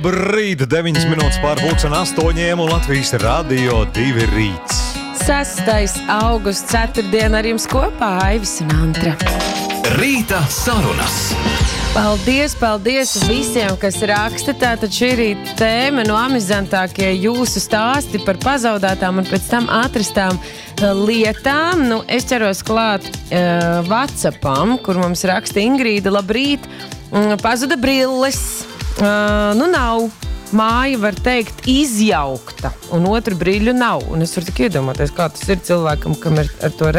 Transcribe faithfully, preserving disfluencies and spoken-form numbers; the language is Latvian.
Brīd, deviņas minūtes pār pulksten astoņiem un Latvijas radio divi rīts. sestais augusts, ceturtdien ar jums kopā Aivis un Antra. Rīta sarunas. Paldies, paldies visiem, kas raksta. Tātad šī rīta tēma no amizantākie jūsu stāsti par pazaudētām un pēc tam atrastām lietām. Nu, es ķeros klāt uh, WhatsAppam, kur mums raksta Ingrīda, labrīt, um, pazuda brilles. Uh, nu nav. Māja, var teikt, izjaukta, un otru brīļu nav. Un es varu tik iedomāties, kā tas ir cilvēkam, kam ir ar to